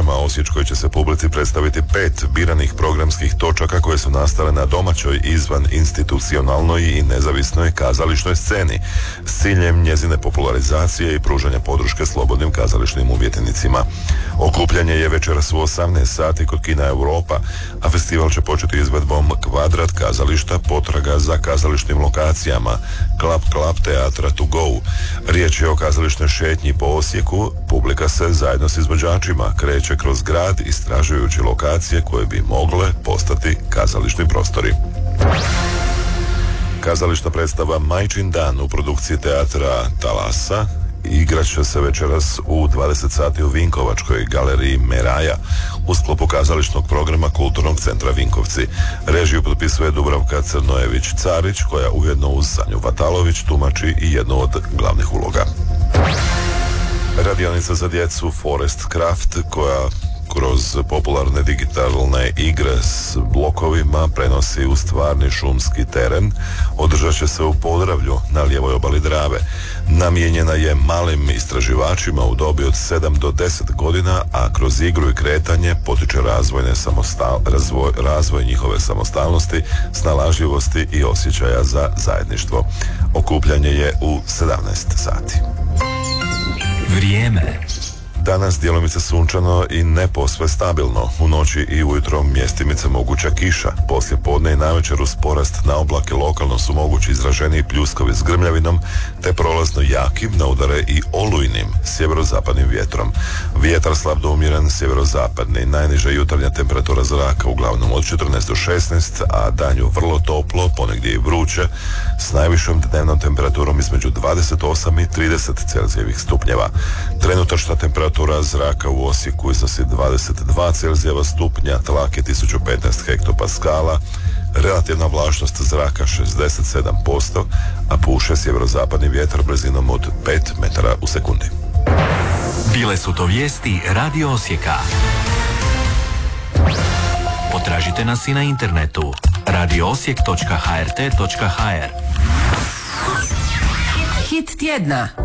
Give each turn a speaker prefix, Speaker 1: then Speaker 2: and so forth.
Speaker 1: programa osječkoj će se publici predstaviti 5 biranih programskih točaka koje su nastale na domaćoj, izvan institucionalnoj i nezavisnoj kazališnoj sceni s ciljem njezine popularizacije i pružanja podrške slobodnim kazališnim umjetnicima. Okupljanje je večeras u 18 sati kod Kina Europa, a festival će početi izvedbom Kvadrat kazališta, potraga za kazališnim lokacijama, Klap teatra to go. Riječ je o kazališnoj šetnji po Osijeku. Publika se zajedno s izvođačima kreće kroz grad istražujući lokacije koje bi mogle postati kazališni prostori. Kazališna predstava Majčin dan u produkciji teatra Talasa igrat će se večeras u 20 sati u Vinkovačkoj galeriji Meraja u sklopu kazališnog programa Kulturnog centra Vinkovci. Režiju potpisuje Dubravka Crnojević-Carić, koja ujedno uz Sanju Vatalović tumači i jednu od glavnih uloga. Radionica za djecu Forest Craft, koja kroz popularne digitalne igre s blokovima prenosi u stvarni šumski teren, održat će se u Podravlju na lijevoj obali Drave. Namijenjena je malim istraživačima u dobi od 7 do 10 godina, a kroz igru i kretanje potiče razvoj njihove samostalnosti, snalažljivosti i osjećaja za zajedništvo. Okupljanje je u 17 sati.
Speaker 2: Vrijeme.
Speaker 1: Danas djelomice sunčano i ne posve stabilno. U noći i ujutro mjestimice moguća kiša. Poslije podne i navečer uz porast na oblake lokalno su mogući izraženiji pljuskovi s grmljavinom, te prolazno jakim, na udare i olujnim sjeverozapadnim vjetrom. Vjetar slab do umjeren sjeverozapadni. Najniža jutarnja temperatura zraka uglavnom od 14 do 16, a danju vrlo toplo, ponegdje i vruće, s najvišom dnevnom temperaturom između 28 i 30 Celzijevih stupnjeva. Trenutačna temperatura zraka u Osijeku iznosi 22 Celzijeva stupnja, tlak je 1015 hektopaskala, relativna vlažnost zraka 67%, a puše sjeverozapadni vjetar brzinom od 5 metara u sekundi.
Speaker 2: Bile su to vijesti Radio Osijeka. Potražite nas i na internetu radioosijek.hrt.hr.
Speaker 3: Hit tjedna.